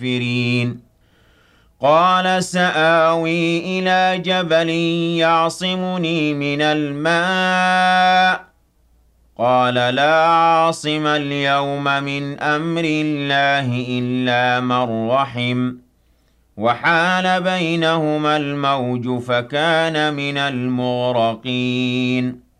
الكافرين قال سآوي إلى جبل يعصمني من الماء قال لا عاصم اليوم من أمر الله إلا من رحم وحال بينهما الموج فكان من المغرقين